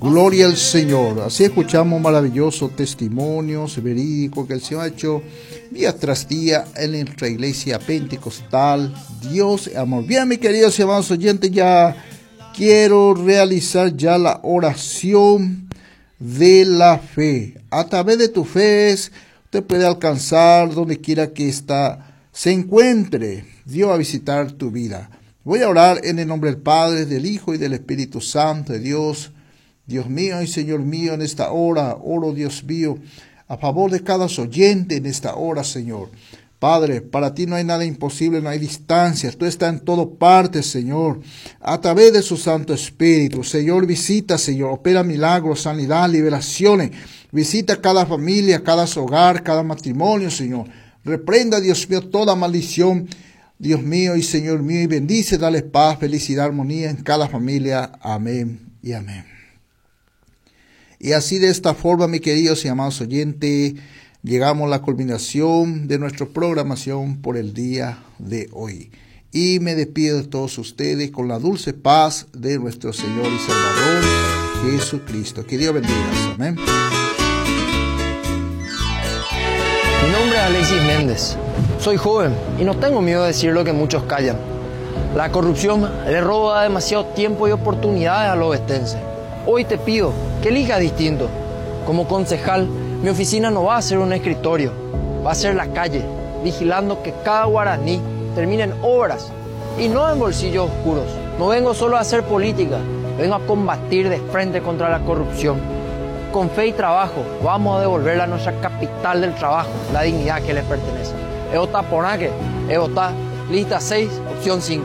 Gloria al Señor. Así escuchamos maravillosos testimonios verídicos que el Señor ha hecho día tras día en nuestra iglesia pentecostal. Dios es amor. Bien, mis queridos y amados oyentes, ya quiero realizar ya la oración de la fe. A través de tu fe, usted puede alcanzar donde quiera que se encuentre. Dios va a visitar tu vida. Voy a orar en el nombre del Padre, del Hijo y del Espíritu Santo de Dios. Dios mío y Señor mío, en esta hora, oro, Dios mío, a favor de cada oyente en esta hora, Señor. Padre, para ti no hay nada imposible, no hay distancias. Tú estás en todas partes, Señor. A través de su Santo Espíritu, Señor, visita, Señor. Opera milagros, sanidad, liberaciones. Visita cada familia, cada hogar, cada matrimonio, Señor. Reprenda, Dios mío, toda maldición, Dios mío y Señor mío. Y bendice, dale paz, felicidad, armonía en cada familia. Amén y amén. Y así de esta forma, mis queridos y amados oyentes, llegamos a la culminación de nuestra programación por el día de hoy. Y me despido de todos ustedes con la dulce paz de nuestro Señor y Salvador Jesucristo. Que Dios bendiga. Amén. Mi nombre es Alexis Méndez. Soy joven y no tengo miedo de decir lo que muchos callan. La corrupción le roba demasiado tiempo y oportunidades a los ovestenses. Hoy te pido que elijas distinto. Como concejal, mi oficina no va a ser un escritorio, va a ser la calle, vigilando que cada guaraní termine en obras y no en bolsillos oscuros. No vengo solo a hacer política, vengo a combatir de frente contra la corrupción. Con fe y trabajo vamos a devolverle a nuestra capital del trabajo la dignidad que le pertenece. Eota Ponaque, Eota, lista 6, opción 5.